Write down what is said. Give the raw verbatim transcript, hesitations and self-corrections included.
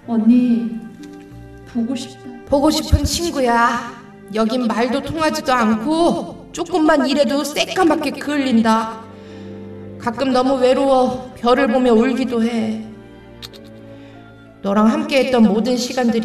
언니 보고 싶다. 보고 싶은 친구야. 여긴 말도 통하지도 않고 조금만 일해도 새까맣게 그을린다. 가끔 너무 외로워 별을 보며 울기도 해. 너랑 함께했던 모든 시간들이